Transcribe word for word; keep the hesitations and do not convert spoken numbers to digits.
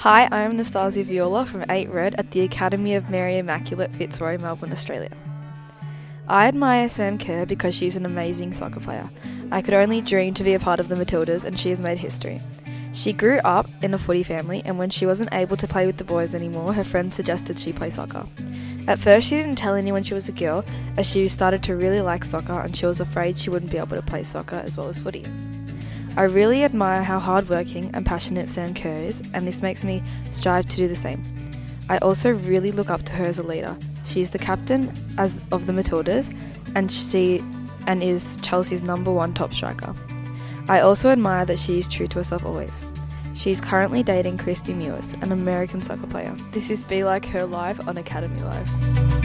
Hi, I'm Nastasia Viola from eight Red at the Academy of Mary Immaculate Fitzroy, Melbourne, Australia. I admire Sam Kerr because she's an amazing soccer player. I could only dream to be a part of the Matildas, and she has made history. She grew up in a footy family, and when she wasn't able to play with the boys anymore, her friends suggested she play soccer. At first she didn't tell anyone she was a girl, as she started to really like soccer and she was afraid she wouldn't be able to play soccer as well as footy. I really admire how hardworking and passionate Sam Kerr is, and this makes me strive to do the same. I also really look up to her as a leader. She is the captain as of the Matildas, and she and is Chelsea's number one top striker. I also admire that she is true to herself always. She is currently dating Christy Mewis, an American soccer player. This is Be Like Her Live on Academy Live.